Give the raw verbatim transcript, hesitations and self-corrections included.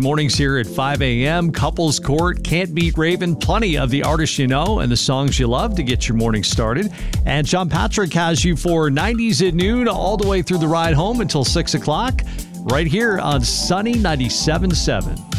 mornings here at five a.m. Couples Court, Can't Beat Raven, plenty of the artists you know and the songs you love to get your morning started. And John Patrick has you for nineties at noon all the way through the ride home until six o'clock right here on Sunny ninety-seven point seven.